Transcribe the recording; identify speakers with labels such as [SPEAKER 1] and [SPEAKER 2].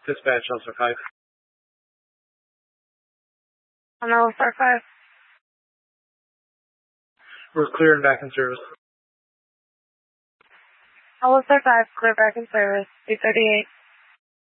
[SPEAKER 1] Dispatch, Star 5.
[SPEAKER 2] On Star 5.
[SPEAKER 1] We're clear and back in service.
[SPEAKER 2] Star 5, clear back in service. 238.